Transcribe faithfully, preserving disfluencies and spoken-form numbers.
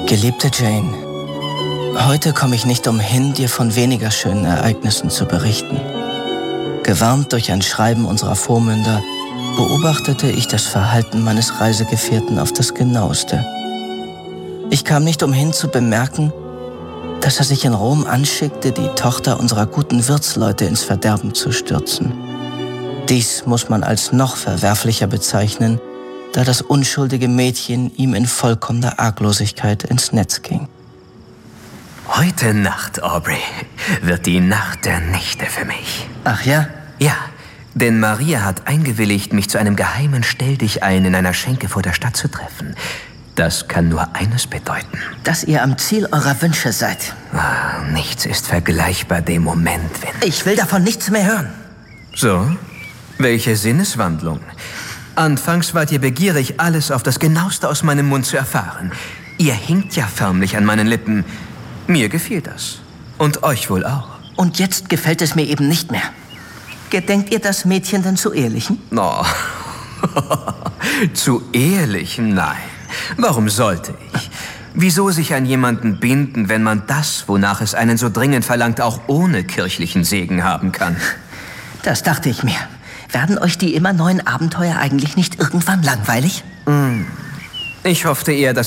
Geliebte Jane, heute komme ich nicht umhin, dir von weniger schönen Ereignissen zu berichten. Gewarnt durch ein Schreiben unserer Vormünder, beobachtete ich das Verhalten meines Reisegefährten auf das Genaueste. Ich kam nicht umhin zu bemerken, dass er sich in Rom anschickte, die Tochter unserer guten Wirtsleute ins Verderben zu stürzen. Dies muss man als noch verwerflicher bezeichnen, da das unschuldige Mädchen ihm in vollkommener Arglosigkeit ins Netz ging. Heute Nacht, Aubrey, wird die Nacht der Nächte für mich. Ach ja? Ja, denn Maria hat eingewilligt, mich zu einem geheimen Stelldichein in einer Schenke vor der Stadt zu treffen. Das kann nur eines bedeuten. Dass ihr am Ziel eurer Wünsche seid. Ah, nichts ist vergleichbar dem Moment, wenn... Ich will davon nichts mehr hören. So? Welche Sinneswandlung? Anfangs wart ihr begierig, alles auf das Genaueste aus meinem Mund zu erfahren. Ihr hinkt ja förmlich an meinen Lippen. Mir gefiel das. Und euch wohl auch. Und jetzt gefällt es mir eben nicht mehr. Gedenkt ihr das Mädchen denn zu ehelichen? Oh. Zu ehelichen? Nein. Warum sollte ich? Wieso sich an jemanden binden, wenn man das, wonach es einen so dringend verlangt, auch ohne kirchlichen Segen haben kann? Das dachte ich mir. Werden euch die immer neuen Abenteuer eigentlich nicht irgendwann langweilig? Ich hoffte eher, dass